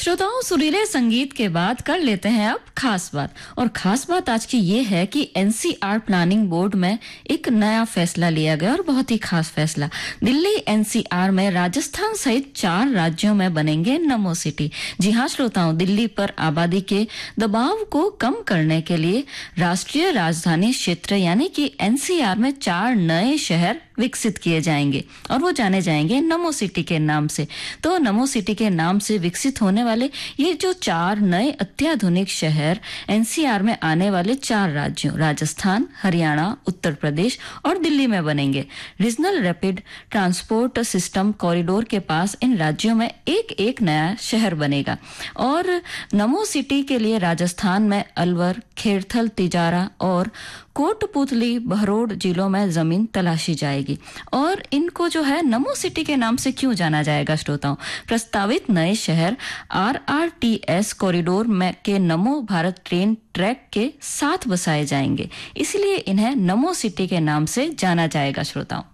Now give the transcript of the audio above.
श्रोताओं, सुरीले संगीत के बाद कर लेते हैं अब खास बात। और खास बात आज की ये है कि एनसीआर प्लानिंग बोर्ड में एक नया फैसला लिया गया और बहुत ही खास फैसला। दिल्ली एनसीआर में राजस्थान सहित 4 राज्यों में बनेंगे नमो सिटी। जी हाँ श्रोताओं, दिल्ली पर आबादी के दबाव को कम करने के लिए राष्ट्रीय राजधानी क्षेत्र यानी कि एनसीआर में 4 नए शहर विकसित किए जाएंगे और वो जाने जाएंगे नमो सिटी के नाम से। तो नमो सिटी के नाम से विकसित होने वाले ये जो 4 नए अत्याधुनिक शहर एनसीआर में आने वाले 4 राज्यों राजस्थान, हरियाणा, उत्तर प्रदेश और दिल्ली में बनेंगे। Regional rapid transport system corridor के पास इन राज्यों में एक एक नया शहर बनेगा। और नमो सिटी के लिए राजस्थान में अलवर, खेरथल, तिजारा और कोटपुतली, बहरोड जिलों में जमीन तलाशी जाएगी। और इनको जो है नमो सिटी के नाम से क्यों जाना जाएगा श्रोताओं? प्रस्तावित नए शहर आरआरटीएस कॉरिडोर में के नमो भारत ट्रेन ट्रैक के साथ बसाए जाएंगे, इसलिए इन्हें नमो सिटी के नाम से जाना जाएगा श्रोताओं।